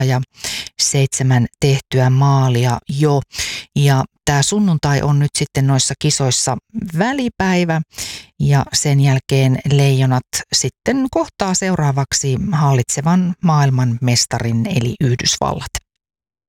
ja 7 tehtyä maalia jo. Ja tämä sunnuntai on nyt sitten noissa kisoissa välipäivä ja sen jälkeen Leijonat sitten kohtaa seuraavaksi hallitsevan maailmanmestarin eli Yhdysvallat.